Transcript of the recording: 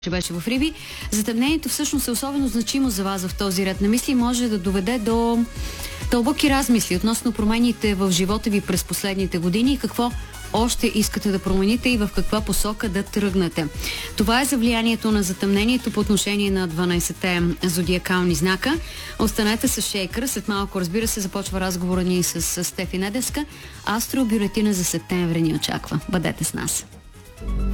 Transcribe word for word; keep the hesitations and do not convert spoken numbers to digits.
че беше в Риби. Затъмнението всъщност е особено значимо за вас в този ред на мисли и може да доведе до дълбоки размисли относно промените в живота ви през последните години и какво още искате да промените и в каква посока да тръгнете. Това е за влиянието на затъмнението по отношение на дванайсетте зодиакални знака. Останете с Шейкър. След малко, разбира се, започва разговора ни с Стефи Недевска. Астробюлетина за септември ни очаква. Бъдете с нас.